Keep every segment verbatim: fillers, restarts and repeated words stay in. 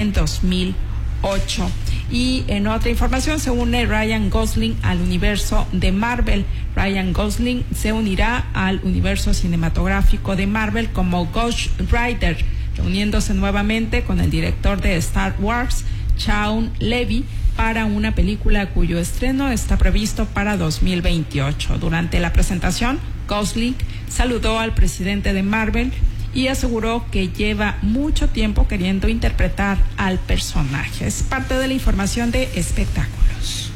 en dos mil ocho. Y en otra información se une Ryan Gosling al universo de Marvel. Ryan Gosling se unirá al universo cinematográfico de Marvel como Ghost Rider, reuniéndose nuevamente con el director de Star Wars, Shawn Levy, para una película cuyo estreno está previsto para dos mil veintiocho. Durante la presentación, Gosling saludó al presidente de Marvel y aseguró que lleva mucho tiempo queriendo interpretar al personaje. Es parte de la información de espectáculos.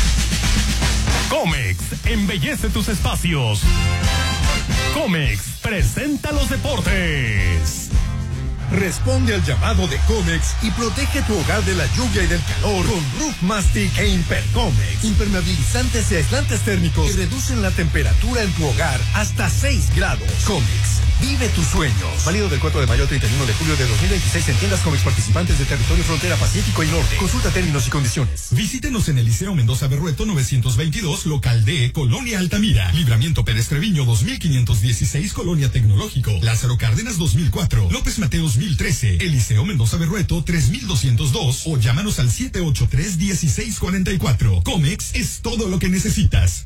Comex embellece tus espacios. Comex presenta los deportes. Responde al llamado de Comex y protege tu hogar de la lluvia y del calor con Roof Mastic e Impercomex. Impermeabilizantes y aislantes térmicos que reducen la temperatura en tu hogar hasta seis grados. Comex, vive tus sueños. Válido del cuatro de mayo al treinta y uno de julio de dos mil veintiséis en tiendas Comex participantes de territorio frontera Pacífico y Norte. Consulta términos y condiciones. Visítenos en el Liceo Mendoza Berrueto novecientos veintidós, local D, Colonia Altamira. Libramiento Pérez Treviño dos mil quinientos dieciséis, Colonia Tecnológico. Lázaro Cárdenas dos mil cuatro. López Mateos dos mil trece, Eliseo Mendoza Berrueto tres mil doscientos dos o llámanos al siete ocho tres, uno seis cuatro cuatro. Comex es todo lo que necesitas.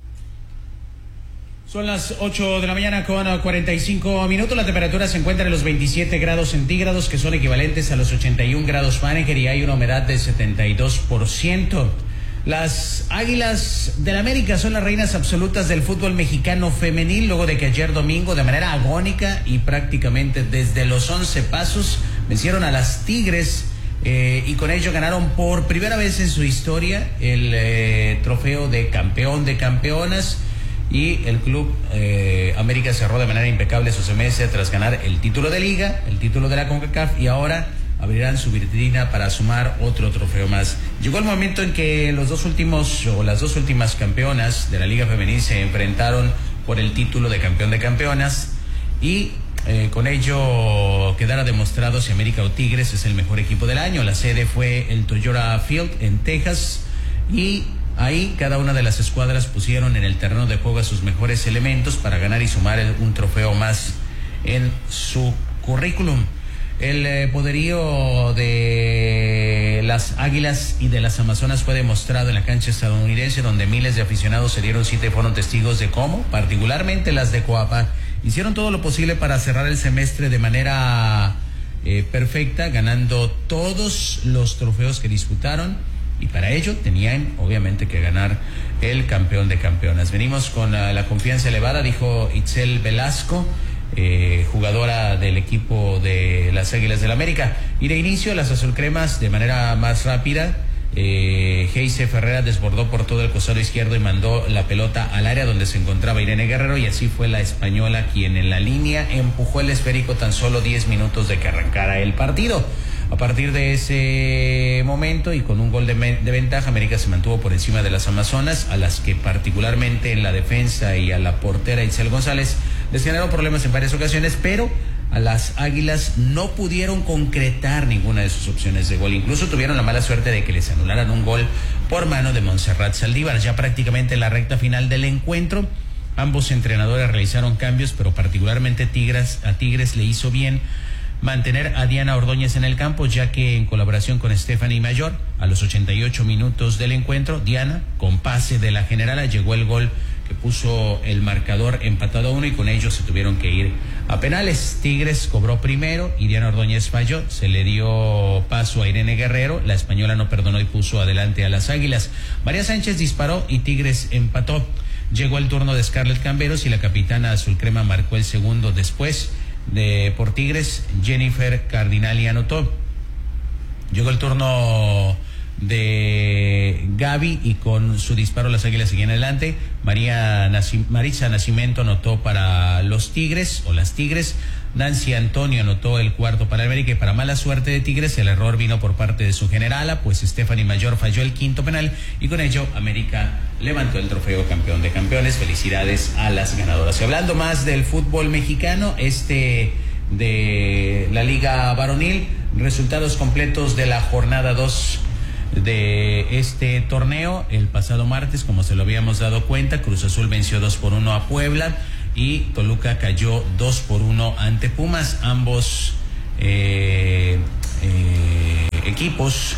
Son las ocho de la mañana con cuarenta y cinco minutos. La temperatura se encuentra en los veintisiete grados centígrados, que son equivalentes a los ochenta y un grados Fahrenheit, y hay una humedad de setenta y dos por ciento. Las Águilas del América son las reinas absolutas del fútbol mexicano femenil, luego de que ayer domingo, de manera agónica y prácticamente desde los once pasos, vencieron a las Tigres eh, y con ello ganaron por primera vez en su historia el eh, trofeo de campeón de campeonas. Y el club eh, América cerró de manera impecable su semestre tras ganar el título de Liga, el título de la CONCACAF, y ahora abrirán su vitrina para sumar otro trofeo más. Llegó el momento en que los dos últimos o las dos últimas campeonas de la Liga Femenil se enfrentaron por el título de campeón de campeonas y eh, con ello quedara demostrado si América o Tigres es el mejor equipo del año. La sede fue el Toyota Field en Texas y ahí cada una de las escuadras pusieron en el terreno de juego a sus mejores elementos para ganar y sumar un trofeo más en su currículum. El eh, poderío de las Águilas y de las Amazonas fue demostrado en la cancha estadounidense, donde miles de aficionados se dieron cita y fueron testigos de cómo, particularmente las de Coapa, hicieron todo lo posible para cerrar el semestre de manera eh, perfecta, ganando todos los trofeos que disputaron, y para ello tenían obviamente que ganar el campeón de campeonas. Venimos con uh, la confianza elevada, dijo Itzel Velasco, Eh, jugadora del equipo de las Águilas del América. Y de inicio las azulcremas de manera más rápida, eh, Geise Ferreira desbordó por todo el costado izquierdo y mandó la pelota al área donde se encontraba Irene Guerrero, y así fue la española quien en la línea empujó el esférico tan solo diez minutos de que arrancara el partido. A partir de ese momento y con un gol de, de ventaja, América se mantuvo por encima de las Amazonas, a las que particularmente en la defensa y a la portera Itzel González les generaron problemas en varias ocasiones, pero a las Águilas no pudieron concretar ninguna de sus opciones de gol. Incluso tuvieron la mala suerte de que les anularan un gol por mano de Montserrat Saldívar. Ya prácticamente en la recta final del encuentro, ambos entrenadores realizaron cambios, pero particularmente Tigres, a Tigres le hizo bien mantener a Diana Ordóñez en el campo, ya que en colaboración con Stephanie Mayor, a los ochenta y ocho minutos del encuentro, Diana, con pase de la generala, llegó el gol que puso el marcador empatado a uno, y con ello se tuvieron que ir a penales. Tigres cobró primero y Diana Ordóñez falló, se le dio paso a Irene Guerrero, la española no perdonó y puso adelante a las Águilas. María Sánchez disparó y Tigres empató. Llegó el turno de Scarlett Camberos y la capitana azulcrema marcó el segundo. Después de por Tigres, Jennifer Cardinali anotó. Llegó el turno de Gaby y con su disparo las Águilas seguían adelante. María Naci- Maritza Nascimento anotó para los Tigres o las Tigres. Nancy Antonio anotó el cuarto para América, y para mala suerte de Tigres el error vino por parte de su generala, pues Stephanie Mayor falló el quinto penal, y con ello América levantó el trofeo campeón de campeones. Felicidades a las ganadoras. Y hablando más del fútbol mexicano, este de la Liga Varonil, resultados completos de la jornada dos de este torneo. El pasado martes, como se lo habíamos dado cuenta, Cruz Azul venció dos por uno a Puebla y Toluca cayó dos por uno ante Pumas. Ambos eh, eh, equipos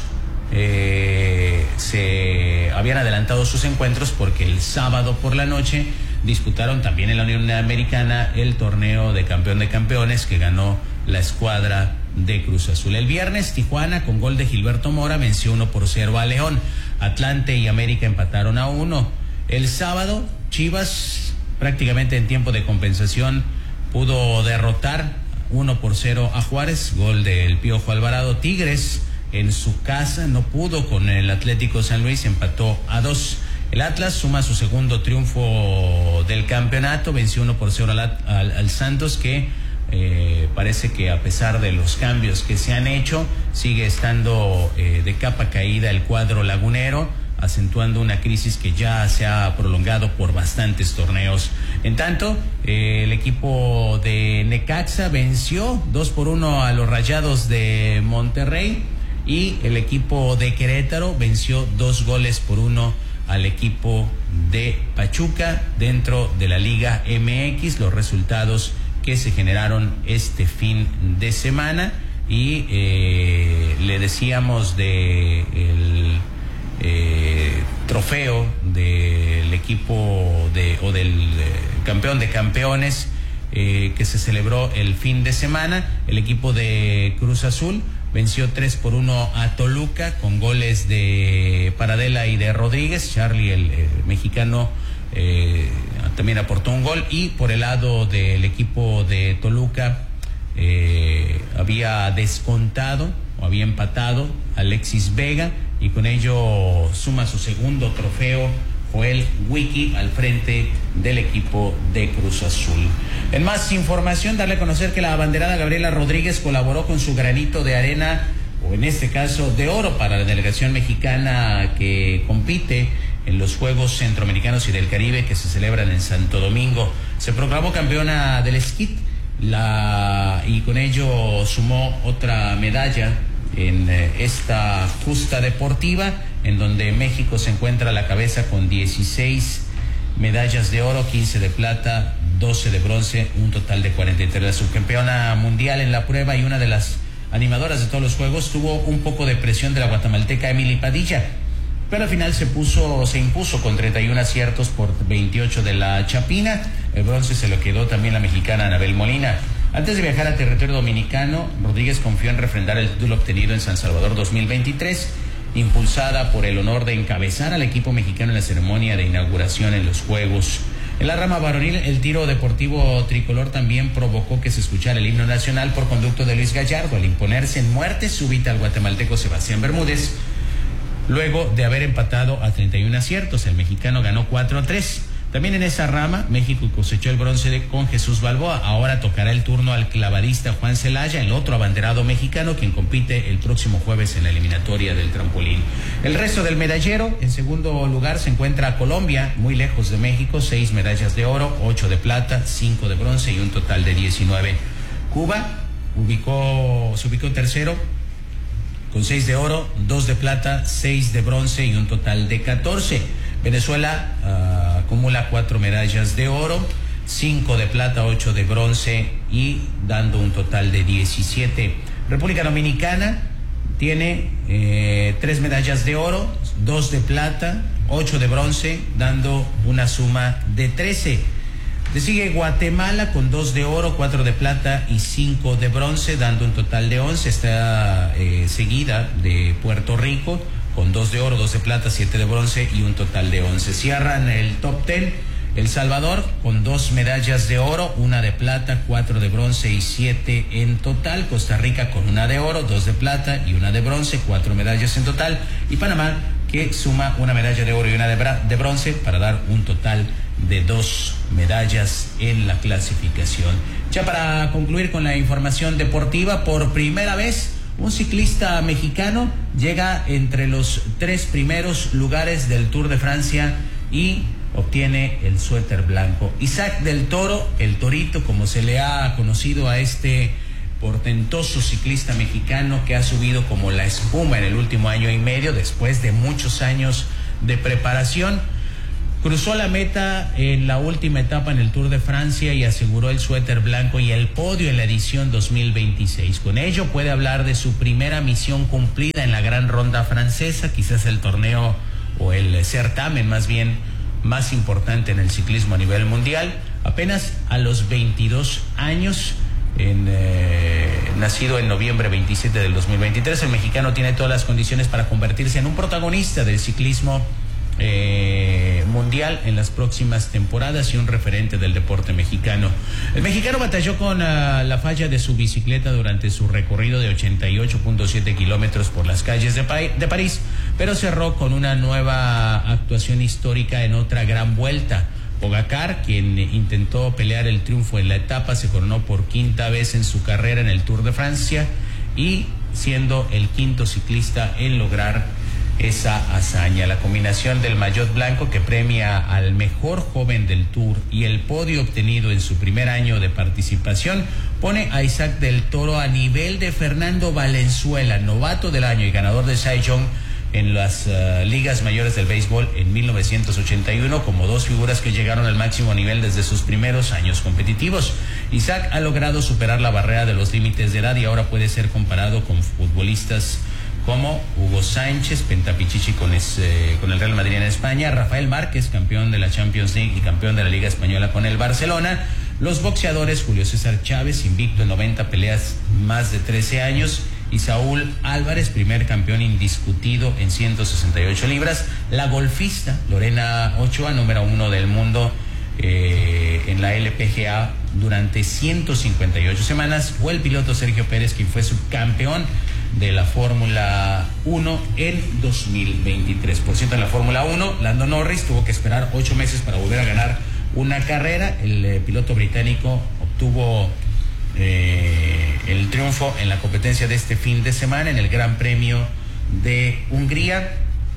eh, se habían adelantado sus encuentros porque el sábado por la noche disputaron también en la Unión Americana el torneo de campeón de campeones que ganó la escuadra de Cruz Azul. El viernes Tijuana con gol de Gilberto Mora venció uno por cero a León. Atlante y América empataron a uno. El sábado Chivas prácticamente en tiempo de compensación pudo derrotar uno por cero a Juárez, gol del Piojo Alvarado. Tigres en su casa no pudo con el Atlético San Luis, empató a dos. El Atlas suma su segundo triunfo del campeonato, venció uno por cero al, al, al Santos, que eh, parece que a pesar de los cambios que se han hecho, sigue estando eh, de capa caída el cuadro lagunero, acentuando una crisis que ya se ha prolongado por bastantes torneos. En tanto, eh, el equipo de Necaxa venció dos por uno a los Rayados de Monterrey y el equipo de Querétaro venció dos goles por uno al equipo de Pachuca dentro de la Liga M X. Los resultados que se generaron este fin de semana y eh, le decíamos de el eh, trofeo del equipo de o del eh, campeón de campeones eh, que se celebró el fin de semana. El equipo de Cruz Azul venció tres por uno a Toluca con goles de Paradela y de Rodríguez. Charlie, el, el mexicano, eh, también aportó un gol. Y por el lado del equipo de Toluca eh, había descontado o había empatado Alexis Vega y con ello suma su segundo trofeo Joel Wiki al frente del equipo de Cruz Azul. En más información, darle a conocer que la abanderada Gabriela Rodríguez colaboró con su granito de arena, o en este caso de oro, para la delegación mexicana que compite en los Juegos Centroamericanos y del Caribe que se celebran en Santo Domingo. Se proclamó campeona del esquí la, y con ello sumó otra medalla en eh, esta justa deportiva, en donde México se encuentra a la cabeza con dieciséis medallas de oro, quince de plata, doce de bronce, un total de cuarenta y tres. La subcampeona mundial en la prueba y una de las animadoras de todos los juegos tuvo un poco de presión de la guatemalteca Emily Padilla, pero al final se puso, se impuso con treinta y uno aciertos por veintiocho de la Chapina. El bronce se lo quedó también la mexicana Anabel Molina. Antes de viajar a territorio dominicano, Rodríguez confió en refrendar el título obtenido en San Salvador dos mil veintitrés, impulsada por el honor de encabezar al equipo mexicano en la ceremonia de inauguración en los Juegos. En la rama varonil, el tiro deportivo tricolor también provocó que se escuchara el himno nacional por conducto de Luis Gallardo, al imponerse en muerte súbita al guatemalteco Sebastián Bermúdez, luego de haber empatado a treinta y uno aciertos. El mexicano ganó cuatro a tres. También en esa rama, México cosechó el bronce de, con Jesús Balboa. Ahora tocará el turno al clavadista Juan Celaya, el otro abanderado mexicano, quien compite el próximo jueves en la eliminatoria del trampolín. El resto del medallero, en segundo lugar se encuentra Colombia, muy lejos de México, seis medallas de oro, ocho de plata, cinco de bronce y un total de diecinueve. Cuba ubicó, se ubicó tercero con seis de oro, dos de plata, seis de bronce y un total de catorce. Venezuela uh, acumula cuatro medallas de oro, cinco de plata, ocho de bronce y dando un total de diecisiete. República Dominicana tiene eh, tres medallas de oro, dos de plata, ocho de bronce, dando una suma de trece. Le sigue Guatemala con dos de oro, cuatro de plata y cinco de bronce, dando un total de once. Está eh, seguida de Puerto Rico con dos de oro, dos de plata, siete de bronce y un total de once. Cierran el top ten El Salvador con dos medallas de oro, una de plata, cuatro de bronce y siete en total. Costa Rica con una de oro, dos de plata y una de bronce, cuatro medallas en total. Y Panamá, que suma una medalla de oro y una de, bra- de bronce para dar un total de dos medallas en la clasificación. Ya para concluir con la información deportiva, por primera vez un ciclista mexicano llega entre los tres primeros lugares del Tour de Francia y obtiene el suéter blanco. Isaac del Toro, el Torito, como se le ha conocido a este portentoso ciclista mexicano que ha subido como la espuma en el último año y medio, después de muchos años de preparación. cruzó la meta en la última etapa en el Tour de Francia y aseguró el suéter blanco y el podio en la edición dos mil veintiséis. Con ello puede hablar de su primera misión cumplida en la gran ronda francesa, quizás el torneo o el certamen más bien más importante en el ciclismo a nivel mundial. Apenas a los veintidós años, en, eh, nacido en noviembre veintisiete del dos mil veintitrés, el mexicano tiene todas las condiciones para convertirse en un protagonista del ciclismo Eh, mundial en las próximas temporadas y un referente del deporte mexicano. El mexicano batalló con uh, la falla de su bicicleta durante su recorrido de ochenta y ocho punto siete kilómetros por las calles de, pa de París, pero cerró con una nueva actuación histórica en otra gran vuelta. Pogacar, quien intentó pelear el triunfo en la etapa, se coronó por quinta vez en su carrera en el Tour de Francia y siendo el quinto ciclista en lograr esa hazaña. La combinación del maillot blanco, que premia al mejor joven del Tour, y el podio obtenido en su primer año de participación pone a Isaac del Toro a nivel de Fernando Valenzuela, novato del año y ganador de Cy Young en las uh, ligas mayores del béisbol en mil novecientos ochenta y uno, como dos figuras que llegaron al máximo nivel desde sus primeros años competitivos. Isaac ha logrado superar la barrera de los límites de edad y ahora puede ser comparado con futbolistas como Hugo Sánchez, pentapichichi con, ese, con el Real Madrid en España, Rafael Márquez, campeón de la Champions League y campeón de la Liga Española con el Barcelona, los boxeadores Julio César Chávez, invicto en noventa peleas, más de trece años, y Saúl Álvarez, primer campeón indiscutido en ciento sesenta y ocho libras, la golfista Lorena Ochoa, número uno del mundo eh, en la L P G A durante ciento cincuenta y ocho semanas, o el piloto Sergio Pérez, quien fue subcampeón de la Fórmula uno en dos mil veintitrés. Por cierto, en la Fórmula uno, Lando Norris tuvo que esperar ocho meses para volver a ganar una carrera. El eh, piloto británico obtuvo eh, el triunfo en la competencia de este fin de semana en el Gran Premio de Hungría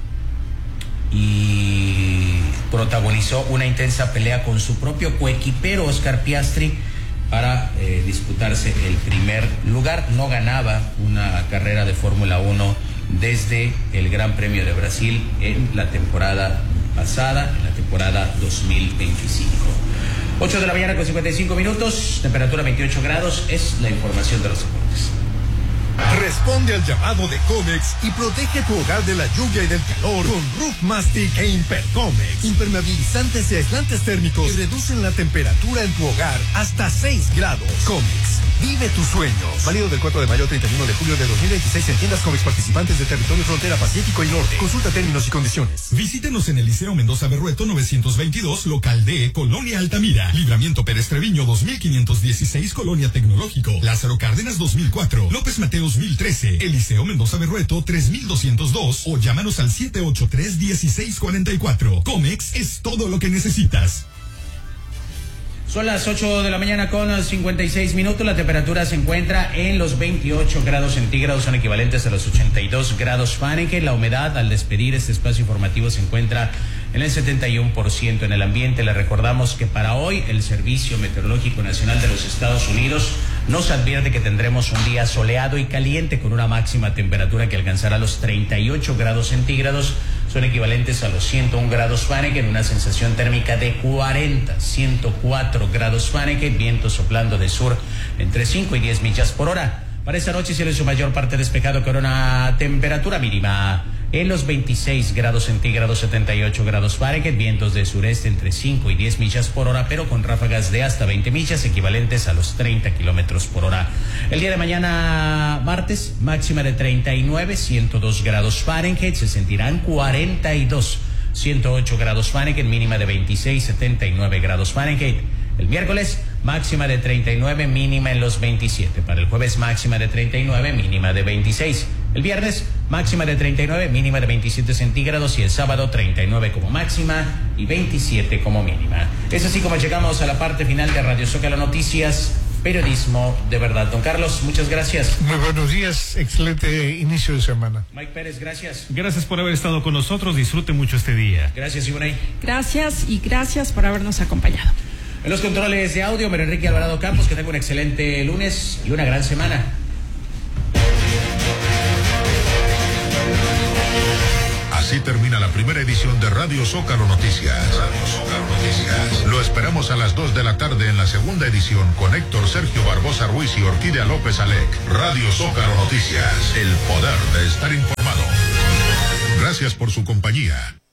y protagonizó una intensa pelea con su propio coequipero Oscar Piastri para eh, disputarse el primer lugar. No ganaba una carrera de Fórmula uno desde el Gran Premio de Brasil en la temporada pasada, en la temporada dos mil veinticinco. ocho de la mañana con cincuenta y cinco minutos, temperatura veintiocho grados, es la información de los deportes. Responde al llamado de Comex y protege tu hogar de la lluvia y del calor con Roof Mastic e Impercomex. Impermeabilizantes y aislantes térmicos que reducen la temperatura en tu hogar hasta seis grados. Comex, vive tus sueños. Válido del cuatro de mayo al treinta y uno de julio de dos mil veintiséis en tiendas Comex participantes de territorio frontera Pacífico y Norte. Consulta términos y condiciones. Visítenos en el Liceo Mendoza Berrueto novecientos veintidós, local D, Colonia Altamira. Libramiento Pérez Treviño dos mil quinientos dieciséis, Colonia Tecnológico. Lázaro Cárdenas dos mil cuatro. López Mateos dos mil trece. Eliseo Mendoza Berrueto tres mil doscientos dos o llámanos al siete ocho tres, dieciséis cuarenta y cuatro. Comex es todo lo que necesitas. Son las ocho de la mañana con cincuenta y seis minutos. La temperatura se encuentra en los veintiocho grados centígrados, son equivalentes a los ochenta y dos grados Fahrenheit. La humedad al despedir este espacio informativo se encuentra en el setenta y uno por ciento en el ambiente. Le recordamos que para hoy el Servicio Meteorológico Nacional de los Estados Unidos nos advierte que tendremos un día soleado y caliente con una máxima temperatura que alcanzará los treinta y ocho grados centígrados, son equivalentes a los ciento uno grados Fahrenheit, en una sensación térmica de cuarenta, ciento cuatro grados Fahrenheit, viento soplando de sur entre cinco y diez millas por hora. Para esta noche cielo en su mayor parte despejado con una temperatura mínima en los veintiséis grados centígrados, setenta y ocho grados Fahrenheit, vientos de sureste entre cinco y diez millas por hora, pero con ráfagas de hasta veinte millas, equivalentes a los treinta kilómetros por hora. El día de mañana, martes, máxima de treinta y nueve, ciento dos grados Fahrenheit, se sentirán cuarenta y dos, ciento ocho grados Fahrenheit, mínima de veintiséis, setenta y nueve grados Fahrenheit. El miércoles, máxima de treinta y nueve, mínima en los veintisiete. Para el jueves, máxima de treinta y nueve, mínima de veintiséis. El viernes, máxima de treinta y nueve, mínima de veintisiete centígrados. Y el sábado, treinta y nueve como máxima y veintisiete como mínima. Es así como llegamos a la parte final de Radio Zócalo Noticias, periodismo de verdad. Don Carlos, muchas gracias. Muy buenos días, excelente inicio de semana. Mike Pérez, gracias. Gracias por haber estado con nosotros, disfrute mucho este día. Gracias, Ivonne. Gracias y gracias por habernos acompañado. En los controles de audio, Mario Enrique Alvarado Campos, que tenga un excelente lunes y una gran semana. Así termina la primera edición de Radio Zócalo Noticias. Radio Zócalo Noticias. Lo esperamos a las dos de la tarde en la segunda edición con Héctor Sergio Barbosa Ruiz y Orquídea López Alec. Radio Zócalo Noticias. El poder de estar informado. Gracias por su compañía.